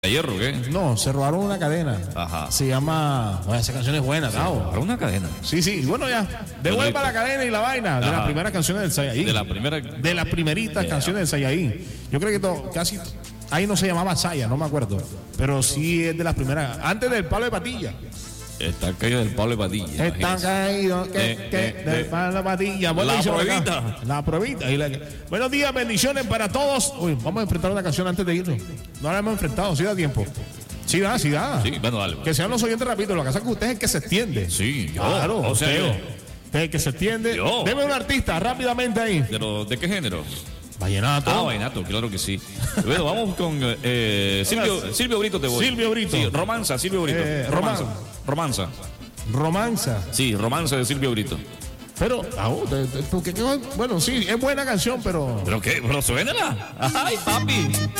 Hierro, ¿qué? No, se robaron una cadena. Ajá. Se llama. Oye, esa canción es buena, Tao. Para una cadena. Sí, sí. Bueno, ya. Devuelva la cadena y la vaina. De Ajá. las primeras canciones del Saiyajin. De las primeritas canciones del Saiyajin. Yo creo que casi. Ahí no se llamaba Saya, no me acuerdo. Pero sí es de las primeras. Antes del Palo de Patilla. Está caído del Pablo de Patilla. Está caído del Palo de Patilla. Bueno, La pruebita. La pruebita. Buenos días, bendiciones para todos. Uy, vamos a enfrentar una canción antes de irnos. No la hemos enfrentado, sí da tiempo. Sí da. Sí, bueno, dale. Que sean los oyentes rápido. Lo que pasa es que usted es el que se extiende. Sí, yo. Claro, O sea, yo. usted es el que se extiende. Yo. Deme un artista rápidamente ahí. ¿De qué género? Vallenato. Vallenato, claro que sí. Bueno, vamos con Silvio Brito te voy. Silvio Brito. Sí, romanza, Silvio Brito. Romanza. Romanza. Sí, romanza de Silvio Brito. Pero, porque, bueno, sí, es buena canción, pero. ¿Pero qué? ¿Pero suénala? ¡Ay, papi!